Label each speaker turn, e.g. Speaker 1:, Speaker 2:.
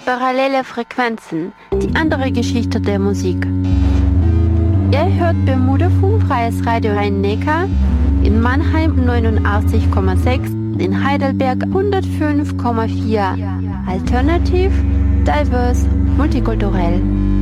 Speaker 1: Parallele Frequenzen, die andere Geschichte der Musik. Ihr hört Bermuda-Funk, freies Radio Rhein-Neckar, in Mannheim 89,6, in Heidelberg 105,4. Alternativ, diverse, multikulturell.